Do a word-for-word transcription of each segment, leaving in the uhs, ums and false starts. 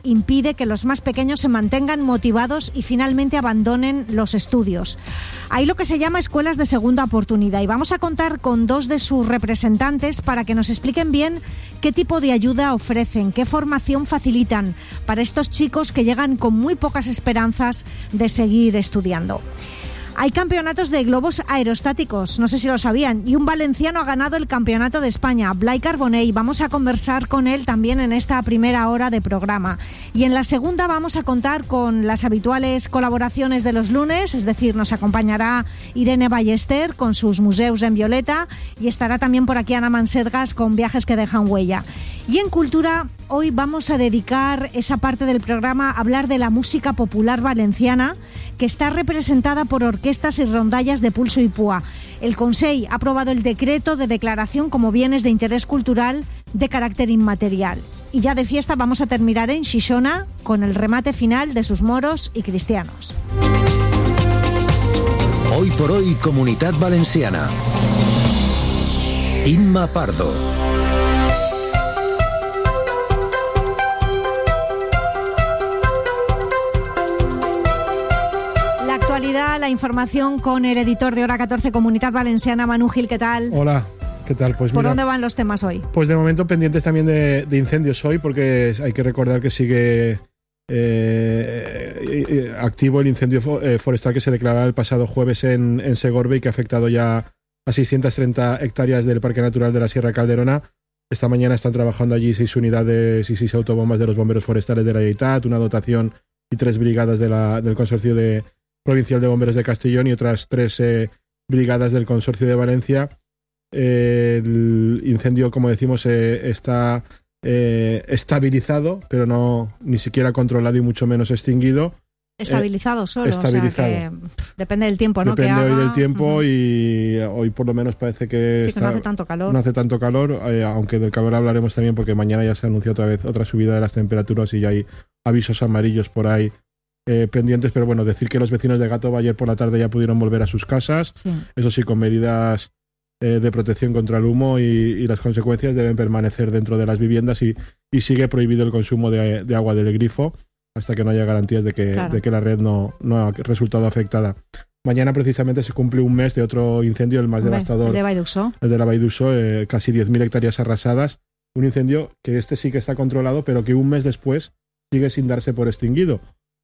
impide que los más pequeños se mantengan motivados y finalmente abandonen los estudios. Hay lo que se llama escuelas de segunda oportunidad y vamos a contar con dos de sus representantes para que nos expliquen bien qué tipo de ayuda ofrecen, qué formación facilitan para estos chicos que llegan con muy pocas esperanzas de seguir estudiando. Hay campeonatos de globos aerostáticos, no sé si lo sabían, y un valenciano ha ganado el campeonato de España, Blai Carbonell. Vamos a conversar con él también en esta primera hora de programa. Y en la segunda vamos a contar con las habituales colaboraciones de los lunes, es decir, nos acompañará Irene Ballester con sus museos en Violeta y estará también por aquí Ana Mansergas con viajes que dejan huella. Y en Cultura, hoy vamos a dedicar esa parte del programa a hablar de la música popular valenciana, que está representada por orquestas y rondallas de pulso y púa. El Consell ha aprobado el decreto de declaración como bienes de interés cultural de carácter inmaterial. Y ya de fiesta vamos a terminar en Xixona con el remate final de sus moros y cristianos. Hoy por hoy, Comunitat Valenciana. Inma Pardo. La información con el editor de Hora catorce Comunitat Valenciana, Manu Gil, ¿qué tal? Hola, ¿qué tal? Pues ¿Por mira, dónde van los temas hoy? Pues de momento pendientes también de, de incendios hoy, porque hay que recordar que sigue eh, activo el incendio forestal que se declaró el pasado jueves en, en Segorbe y que ha afectado ya a seiscientas treinta hectáreas del Parque Natural de la Sierra Calderona. Esta mañana están trabajando allí seis unidades y seis autobombas de los bomberos forestales de la Generalitat, una dotación y tres brigadas de la, del consorcio de provincial de bomberos de Castellón y otras tres eh, brigadas del consorcio de Valencia. Eh, el incendio, como decimos, eh, está eh, estabilizado, pero no ni siquiera controlado y mucho menos extinguido. Estabilizado eh, solo, estabilizado. O sea que depende del tiempo, ¿no? Depende que hoy haga. del tiempo uh-huh. Y hoy por lo menos parece que, sí, está, que no hace tanto calor. No hace tanto calor, eh, aunque del calor hablaremos también porque mañana ya se anuncia otra vez otra subida de las temperaturas y ya hay avisos amarillos por ahí Eh, pendientes, pero bueno, decir que los vecinos de Gàtova ayer por la tarde ya pudieron volver a sus casas, sí. Eso sí, con medidas eh, de protección contra el humo y, y las consecuencias deben permanecer dentro de las viviendas y, y sigue prohibido el consumo de, de agua del grifo hasta que no haya garantías de que, claro. de que la red no, no ha resultado afectada. Mañana precisamente se cumple un mes de otro incendio, el más Hombre, devastador, el de Valldussó. el de la Valldussó, eh, casi diez mil hectáreas arrasadas, un incendio que este sí que está controlado, pero que un mes después sigue sin darse por extinguido.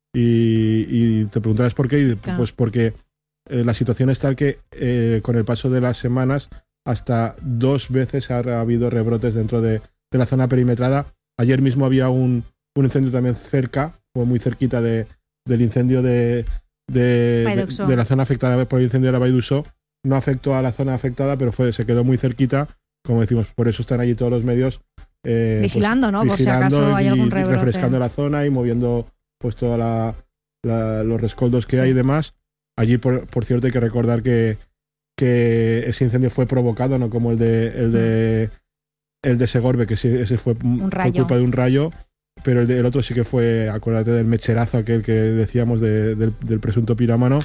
Y, y te preguntarás por qué, claro. Pues porque eh, la situación es tal que eh, con el paso de las semanas hasta dos veces ha habido rebrotes dentro de, de la zona perimetrada. Ayer mismo había un, un incendio también cerca, o muy cerquita de, del incendio de, de, de, de la zona afectada por el incendio de la Valldussó. No afectó a la zona afectada, pero fue se quedó muy cerquita, como decimos, por eso están allí todos los medios eh, vigilando, pues, ¿no? Vigilando por si acaso hay y, algún rebrote. Refrescando la zona y moviendo pues todos la, la, los rescoldos que sí. hay y demás. Allí, por, por cierto, hay que recordar que, que ese incendio fue provocado, no como el de el de, el de Segorbe, que sí, ese fue un por culpa de un rayo, pero el, de, el otro sí que fue, acuérdate del mecherazo aquel que decíamos de, del, del presunto pirómano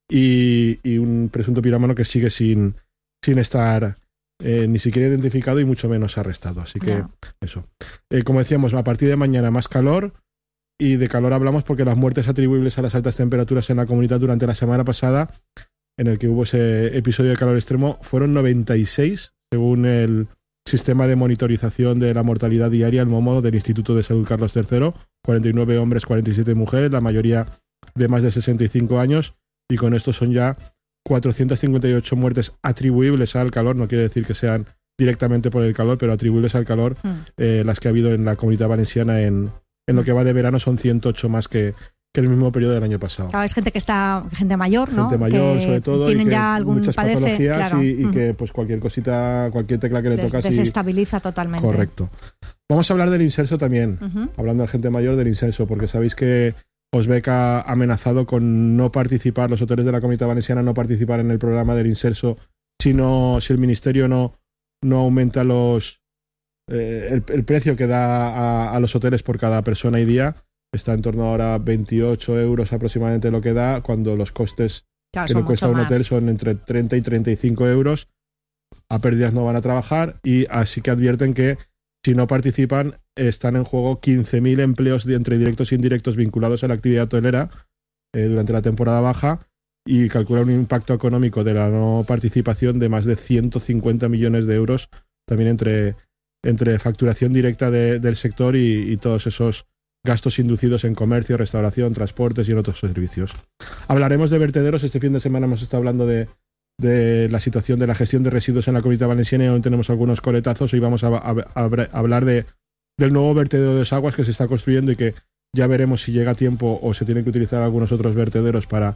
y, y un presunto pirómano que sigue sin, sin estar eh, ni siquiera identificado y mucho menos arrestado. Así que no. eso. Eh, como decíamos, a partir de mañana más calor. Y de calor hablamos porque las muertes atribuibles a las altas temperaturas en la comunidad durante la semana pasada, en el que hubo ese episodio de calor extremo, fueron noventa y seis, según el sistema de monitorización de la mortalidad diaria, el MOMO, del Instituto de Salud Carlos tercero, cuarenta y nueve hombres, cuarenta y siete mujeres, la mayoría de más de sesenta y cinco años, y con esto son ya cuatrocientas cincuenta y ocho muertes atribuibles al calor, no quiere decir que sean directamente por el calor, pero atribuibles al calor, mm. eh, las que ha habido en la comunidad valenciana en En lo que va de verano son ciento ocho más que, que el mismo periodo del año pasado. Claro, es gente que está, gente mayor, ¿no? Gente mayor, que sobre todo, tienen y que ya algún muchas padece, patologías claro. y, y mm. que pues cualquier cosita, cualquier tecla que le Des, tocas desestabiliza y... totalmente. Correcto. Vamos a hablar del inserso también, uh-huh. hablando de gente mayor del inserso, porque sabéis que Osbec ha amenazado con no participar, los hoteles de la Comunidad Valenciana no participar en el programa del inserso si no, si el ministerio no, no aumenta los eh, el, el precio que da a, a los hoteles por cada persona y día. Está en torno ahora a veintiocho euros aproximadamente lo que da, cuando los costes claro, que le cuesta un hotel son entre treinta y treinta y cinco euros. A pérdidas no van a trabajar y así que advierten que Si no participan, están en juego quince mil empleos de entre directos e indirectos vinculados a la actividad hotelera eh, durante la temporada baja, y calcula un impacto económico de la no participación de más de ciento cincuenta millones de euros, también entre, entre facturación directa de, del sector y, y todos esos gastos inducidos en comercio, restauración, transportes y en otros servicios. Hablaremos de vertederos. Este fin de semana hemos estado hablando de, de la situación de la gestión de residuos en la Comunidad Valenciana y aún tenemos algunos coletazos. Hoy vamos a, a, a, a hablar de, del nuevo vertedero de Desaguas que se está construyendo y que ya veremos si llega a tiempo o se tienen que utilizar algunos otros vertederos para,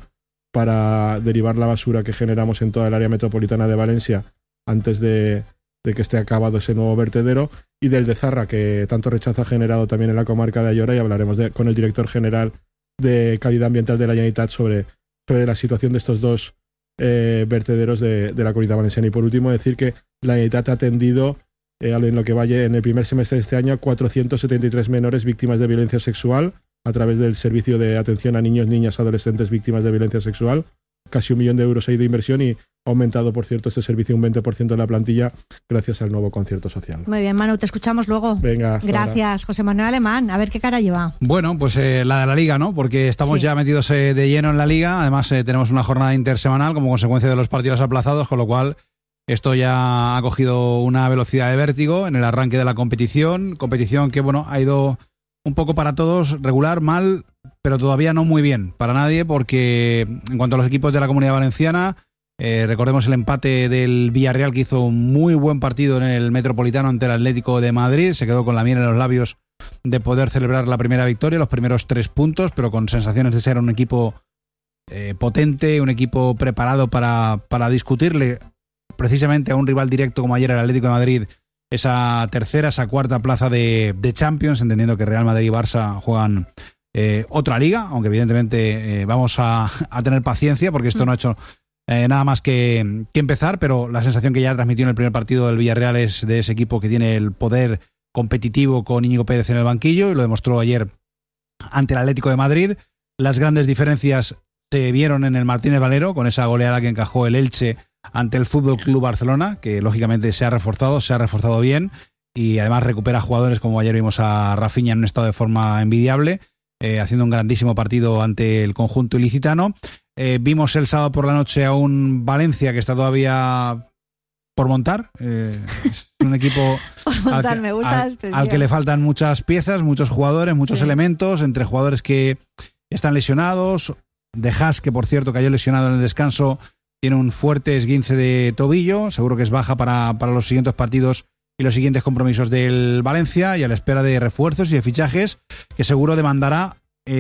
para derivar la basura que generamos en toda el área metropolitana de Valencia antes de, de que esté acabado ese nuevo vertedero, y del de Zarra, que tanto rechazo ha generado también en la comarca de Ayora, y hablaremos de, con el director general de Calidad Ambiental de la Generalitat sobre, sobre la situación de estos dos eh, vertederos de, de la Comunidad Valenciana. Y por último, decir que la Generalitat ha atendido eh, en lo que vaya en el primer semestre de este año a cuatrocientos setenta y tres menores víctimas de violencia sexual a través del servicio de atención a niños, niñas, adolescentes víctimas de violencia sexual. Casi un millón de euros ahí de inversión, y ha aumentado, por cierto, este servicio un veinte por ciento de la plantilla gracias al nuevo concierto social. Muy bien, Manu, te escuchamos luego. Venga, hasta gracias, ahora. José Manuel Alemán. A ver qué cara lleva. Bueno, pues eh, la de la Liga, ¿no? Porque estamos Sí. ya metidos eh, de lleno en la Liga. Además, eh, tenemos una jornada intersemanal como consecuencia de los partidos aplazados, con lo cual esto ya ha cogido una velocidad de vértigo en el arranque de la competición. Competición que, bueno, ha ido un poco para todos, regular, mal, pero todavía no muy bien para nadie, porque en cuanto a los equipos de la Comunidad Valenciana, eh, recordemos el empate del Villarreal, que hizo un muy buen partido en el Metropolitano ante el Atlético de Madrid, se quedó con la miel en los labios de poder celebrar la primera victoria, los primeros tres puntos, pero con sensaciones de ser un equipo eh, potente, un equipo preparado para, para discutirle precisamente a un rival directo como ayer el Atlético de Madrid esa tercera, esa cuarta plaza de, de Champions, entendiendo que Real Madrid y Barça juegan eh, otra liga, aunque evidentemente eh, vamos a, a tener paciencia porque esto no ha hecho eh, nada más que, que empezar, pero la sensación que ya transmitió en el primer partido del Villarreal es de ese equipo que tiene el poder competitivo con Íñigo Pérez en el banquillo, y lo demostró ayer ante el Atlético de Madrid. Las grandes diferencias se vieron en el Martínez Valero, con esa goleada que encajó el Elche ante el Fútbol Club Barcelona, que lógicamente se ha reforzado, se ha reforzado bien, y además recupera jugadores como ayer vimos a Rafinha en un estado de forma envidiable, eh, haciendo un grandísimo partido ante el conjunto ilicitano. Eh, vimos el sábado por la noche a un Valencia que está todavía por montar, eh, es un equipo Por montar, al, que, me gusta la al, expresión. al que le faltan muchas piezas, muchos jugadores, muchos Sí. elementos, entre jugadores que están lesionados, De Haas, que por cierto cayó lesionado en el descanso, tiene un fuerte esguince de tobillo, seguro que es baja para, para los siguientes partidos y los siguientes compromisos del Valencia, y a la espera de refuerzos y de fichajes que seguro demandará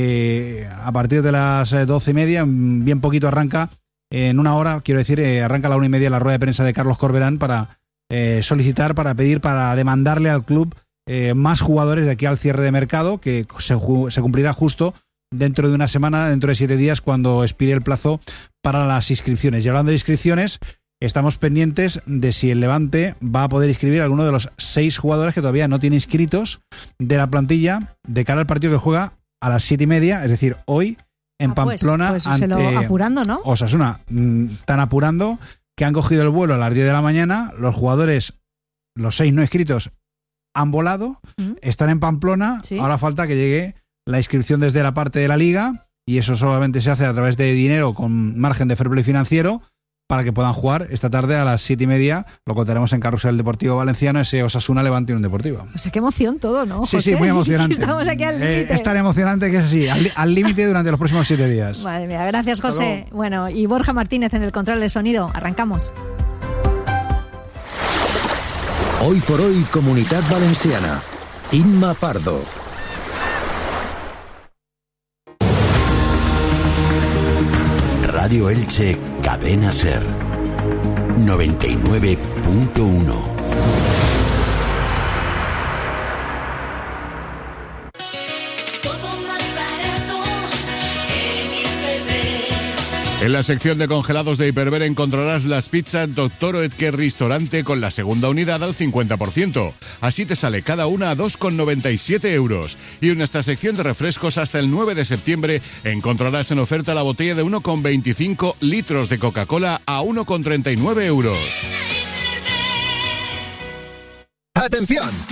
eh, a partir de las doce y media, bien poquito arranca, eh, en una hora, quiero decir, eh, arranca a la una y media la rueda de prensa de Carlos Corberán para eh, solicitar, para pedir, para demandarle al club eh, más jugadores de aquí al cierre de mercado, que se, se cumplirá justo dentro de una semana, dentro de siete días, cuando expire el plazo para las inscripciones. Y hablando de inscripciones, estamos pendientes de si el Levante va a poder inscribir a alguno de los seis jugadores que todavía no tiene inscritos de la plantilla de cara al partido que juega a las siete y media, es decir, hoy en Ah, pues, Pamplona pues ante se lo apurando, ¿no? Osasuna. Mm, Están apurando, que han cogido el vuelo a las diez de la mañana, los jugadores, los seis no inscritos, han volado, Mm. están en Pamplona, Sí. ahora falta que llegue la inscripción desde la parte de la liga, y eso solamente se hace a través de dinero con margen de fair play financiero, para que puedan jugar esta tarde a las siete y media. Lo contaremos en Carrusel Deportivo Valenciano, ese Osasuna Levante Unión Deportiva. O sea, qué emoción todo, ¿no, Sí, José? sí, muy emocionante. Estamos aquí al Eh, límite. es tan emocionante que es así, al al límite durante los próximos siete días. Madre mía, gracias, Hasta José. luego. Bueno, y Borja Martínez en el control de sonido. Arrancamos. Hoy por hoy, Comunidad Valenciana. Inma Pardo. Radio Elche, Cadena Ser. noventa y nueve punto uno. En la sección de congelados de Hiperver encontrarás las pizzas Doctor Oetker Restaurante con la segunda unidad al cincuenta por ciento. Así te sale cada una a dos con noventa y siete euros. Y en nuestra sección de refrescos hasta el nueve de septiembre encontrarás en oferta la botella de uno con veinticinco litros de Coca-Cola a uno con treinta y nueve euros. ¡Atención!